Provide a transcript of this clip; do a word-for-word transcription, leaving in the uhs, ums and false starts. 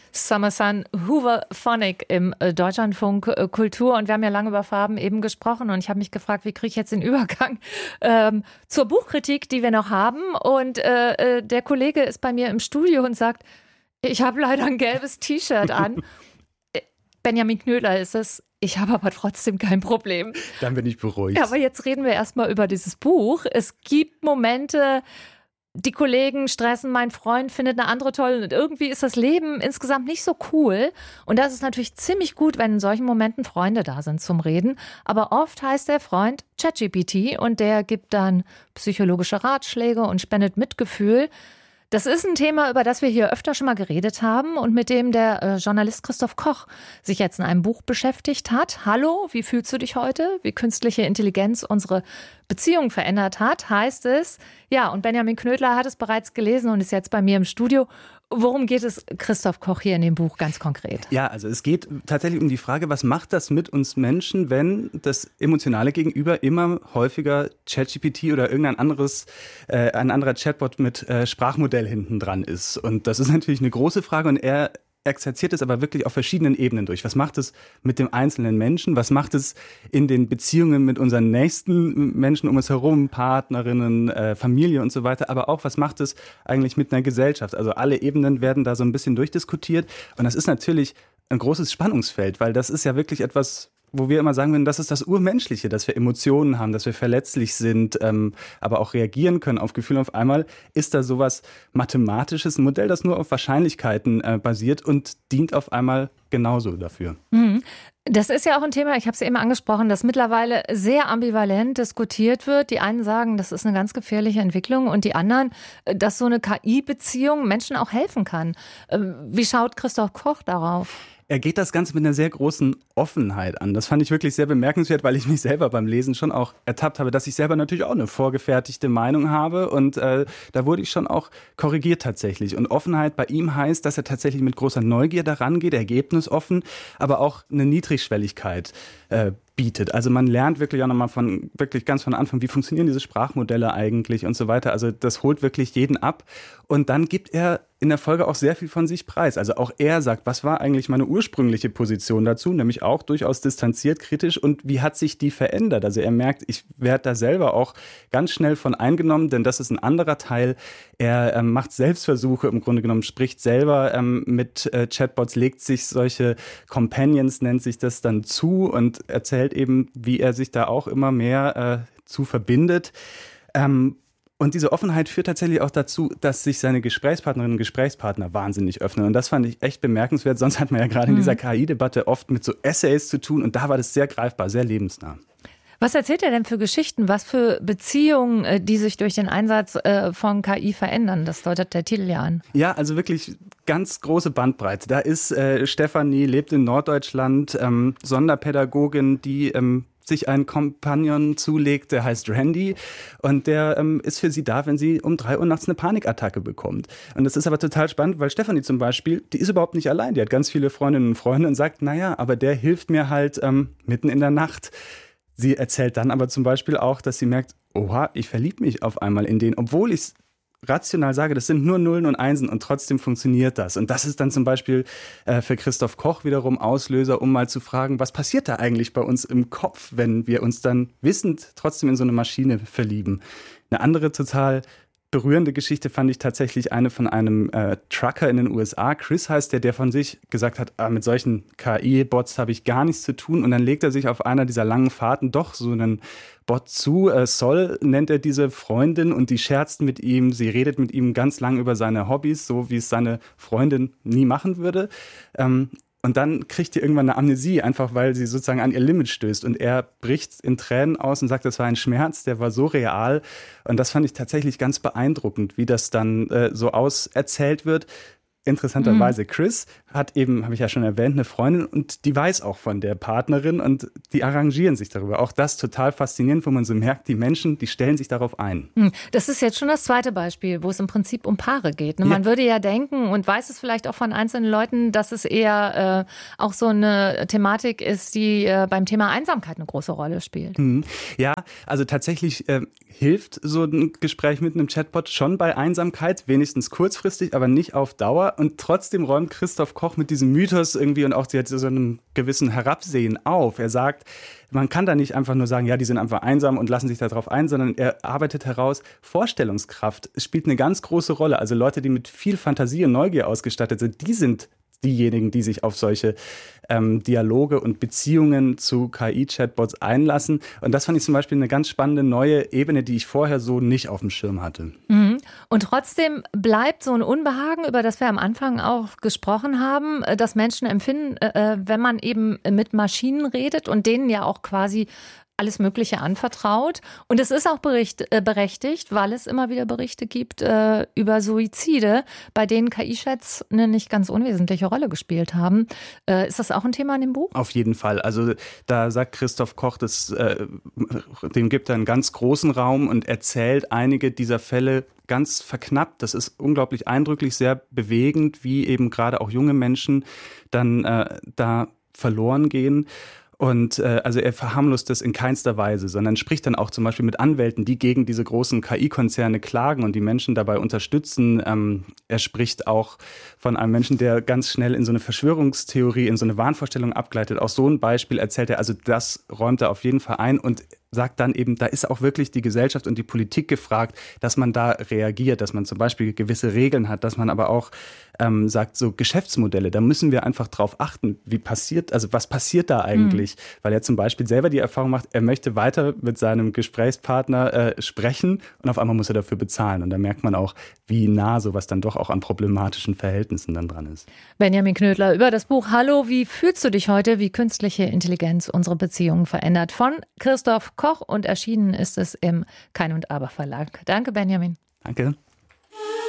Summer Sun Hooverphonic im Deutschlandfunk Kultur. Und wir haben ja lange über Farben eben gesprochen. Und ich habe mich gefragt, wie kriege ich jetzt den Übergang ähm, zur Buchkritik, die wir noch haben. Und äh, der Kollege ist bei mir im Studio und sagt, ich habe leider ein gelbes T-Shirt an. Benjamin Knödler ist es. Ich habe aber trotzdem kein Problem. Dann bin ich beruhigt. Ja, aber jetzt reden wir erstmal über dieses Buch. Es gibt Momente, die Kollegen stressen, mein Freund findet eine andere toll und irgendwie ist das Leben insgesamt nicht so cool. Und das ist natürlich ziemlich gut, wenn in solchen Momenten Freunde da sind zum Reden. Aber oft heißt der Freund ChatGPT und der gibt dann psychologische Ratschläge und spendet Mitgefühl. Das ist ein Thema, über das wir hier öfter schon mal geredet haben und mit dem der äh, Journalist Christoph Koch sich jetzt in einem Buch beschäftigt hat. Hallo, wie fühlst du dich heute? Wie künstliche Intelligenz unsere Beziehung verändert hat, heißt es. Ja, und Benjamin Knödler hat es bereits gelesen und ist jetzt bei mir im Studio. Worum geht es Christoph Koch hier in dem Buch ganz konkret? Ja, also es geht tatsächlich um die Frage, was macht das mit uns Menschen, wenn das emotionale Gegenüber immer häufiger ChatGPT oder irgendein anderes, äh, ein anderer Chatbot mit äh, Sprachmodell hinten dran ist. Und das ist natürlich eine große Frage und er exerziert es aber wirklich auf verschiedenen Ebenen durch. Was macht es mit dem einzelnen Menschen? Was macht es in den Beziehungen mit unseren nächsten Menschen um uns herum, Partnerinnen, äh, Familie und so weiter? Aber auch, was macht es eigentlich mit einer Gesellschaft? Also alle Ebenen werden da so ein bisschen durchdiskutiert. Und das ist natürlich ein großes Spannungsfeld, weil das ist ja wirklich etwas, wo wir immer sagen würden, das ist das Urmenschliche, dass wir Emotionen haben, dass wir verletzlich sind, ähm, aber auch reagieren können auf Gefühle. Auf einmal ist da sowas Mathematisches, ein Modell, das nur auf Wahrscheinlichkeiten äh, basiert und dient auf einmal genauso dafür. Mhm. Das ist ja auch ein Thema, ich habe es eben angesprochen, das mittlerweile sehr ambivalent diskutiert wird. Die einen sagen, das ist eine ganz gefährliche Entwicklung und die anderen, dass so eine K I-Beziehung Menschen auch helfen kann. Wie schaut Christoph Koch darauf? Er geht das Ganze mit einer sehr großen Offenheit an. Das fand ich wirklich sehr bemerkenswert, weil ich mich selber beim Lesen schon auch ertappt habe, dass ich selber natürlich auch eine vorgefertigte Meinung habe. Und äh, da wurde ich schon auch korrigiert tatsächlich. Und Offenheit bei ihm heißt, dass er tatsächlich mit großer Neugier daran geht, ergebnisoffen, aber auch eine Niedrigschwelligkeit äh, bietet. Also man lernt wirklich auch nochmal von, wirklich ganz von Anfang, wie funktionieren diese Sprachmodelle eigentlich und so weiter. Also das holt wirklich jeden ab. Und dann gibt er in der Folge auch sehr viel von sich preis. Also auch er sagt, was war eigentlich meine ursprüngliche Position dazu, nämlich auch durchaus distanziert, kritisch und wie hat sich die verändert? Also er merkt, ich werde da selber auch ganz schnell von eingenommen, denn das ist ein anderer Teil. Er ähm, macht Selbstversuche im Grunde genommen, spricht selber ähm, mit äh, Chatbots, legt sich solche Companions, nennt sich das dann zu und erzählt eben, wie er sich da auch immer mehr äh, zu verbindet. Ähm, Und diese Offenheit führt tatsächlich auch dazu, dass sich seine Gesprächspartnerinnen und Gesprächspartner wahnsinnig öffnen. Und das fand ich echt bemerkenswert. Sonst hat man ja gerade in dieser K I-Debatte oft mit so Essays zu tun. Und da war das sehr greifbar, sehr lebensnah. Was erzählt er denn für Geschichten? Was für Beziehungen, die sich durch den Einsatz von K I verändern? Das deutet der Titel ja an. Ja, also wirklich ganz große Bandbreite. Da ist äh, Stefanie, lebt in Norddeutschland, ähm, Sonderpädagogin, die ähm, sich einen Kompagnon zulegt, der heißt Randy und der ähm, ist für sie da, wenn sie um drei Uhr nachts eine Panikattacke bekommt. Und das ist aber total spannend, weil Stefanie zum Beispiel, die ist überhaupt nicht allein, die hat ganz viele Freundinnen und Freunde und sagt, naja, aber der hilft mir halt ähm, mitten in der Nacht. Sie erzählt dann aber zum Beispiel auch, dass sie merkt, oha, ich verliebe mich auf einmal in den, obwohl ich rational sage, das sind nur Nullen und Einsen und trotzdem funktioniert das. Und das ist dann zum Beispiel äh, für Christoph Koch wiederum Auslöser, um mal zu fragen, was passiert da eigentlich bei uns im Kopf, wenn wir uns dann wissend trotzdem in so eine Maschine verlieben. Eine andere total berührende Geschichte fand ich tatsächlich eine von einem äh, Trucker in den U S A. Chris heißt der, der von sich gesagt hat, ah, mit solchen K I-Bots habe ich gar nichts zu tun. Und dann legt er sich auf einer dieser langen Fahrten doch so einen Bot zu. Äh, Sol nennt er diese Freundin und die scherzt mit ihm. Sie redet mit ihm ganz lang über seine Hobbys, so wie es seine Freundin nie machen würde. Ähm, Und dann kriegt ihr irgendwann eine Amnesie, einfach weil sie sozusagen an ihr Limit stößt. Und er bricht in Tränen aus und sagt, das war ein Schmerz, der war so real. Und das fand ich tatsächlich ganz beeindruckend, wie das dann äh, so auserzählt wird. Interessanterweise, Chris hat eben, habe ich ja schon erwähnt, eine Freundin und die weiß auch von der Partnerin und die arrangieren sich darüber. Auch das total faszinierend, wo man so merkt, die Menschen, die stellen sich darauf ein. Das ist jetzt schon das zweite Beispiel, wo es im Prinzip um Paare geht. Ne? Man ja. würde ja denken und weiß es vielleicht auch von einzelnen Leuten, dass es eher äh, auch so eine Thematik ist, die äh, beim Thema Einsamkeit eine große Rolle spielt. Mhm. Ja, also tatsächlich äh, hilft so ein Gespräch mit einem Chatbot schon bei Einsamkeit, wenigstens kurzfristig, aber nicht auf Dauer. Aber, und trotzdem räumt Christoph Koch mit diesem Mythos irgendwie und auch so einem gewissen Herabsehen auf. Er sagt, man kann da nicht einfach nur sagen, ja, die sind einfach einsam und lassen sich darauf ein, sondern er arbeitet heraus, Vorstellungskraft spielt eine ganz große Rolle. Also Leute, die mit viel Fantasie und Neugier ausgestattet sind, die sind diejenigen, die sich auf solche ähm, Dialoge und Beziehungen zu K I-Chatbots einlassen. Und das fand ich zum Beispiel eine ganz spannende neue Ebene, die ich vorher so nicht auf dem Schirm hatte. Mhm. Und trotzdem bleibt so ein Unbehagen, über das wir am Anfang auch gesprochen haben, das Menschen empfinden, äh, wenn man eben mit Maschinen redet und denen ja auch quasi alles Mögliche anvertraut. Und es ist auch bericht, äh, berechtigt, weil es immer wieder Berichte gibt äh, über Suizide, bei denen K I-Chats eine nicht ganz unwesentliche Rolle gespielt haben. Äh, ist das auch ein Thema in dem Buch? Auf jeden Fall. Also da sagt Christoph Koch, das, äh, dem gibt er einen ganz großen Raum und erzählt einige dieser Fälle ganz verknappt. Das ist unglaublich eindrücklich, sehr bewegend, wie eben gerade auch junge Menschen dann äh, da verloren gehen. Und äh, also er verharmlost das in keinster Weise, sondern spricht dann auch zum Beispiel mit Anwälten, die gegen diese großen K I-Konzerne klagen und die Menschen dabei unterstützen. Ähm, er spricht auch von einem Menschen, der ganz schnell in so eine Verschwörungstheorie, in so eine Wahnvorstellung abgleitet. Auch so ein Beispiel erzählt er, also das räumt er auf jeden Fall ein und sagt dann eben, da ist auch wirklich die Gesellschaft und die Politik gefragt, dass man da reagiert, dass man zum Beispiel gewisse Regeln hat, dass man aber auch ähm, sagt, so Geschäftsmodelle, da müssen wir einfach drauf achten, wie passiert, also was passiert da eigentlich? Mhm. Weil er zum Beispiel selber die Erfahrung macht, er möchte weiter mit seinem Gesprächspartner äh, sprechen und auf einmal muss er dafür bezahlen. Und da merkt man auch, wie nah sowas dann doch auch an problematischen Verhältnissen dann dran ist. Benjamin Knödler über das Buch Hallo, wie fühlst du dich heute? Wie künstliche Intelligenz unsere Beziehungen verändert. Von Christoph Koch und erschienen ist es im Kein und Aber Verlag. Danke, Benjamin. Danke.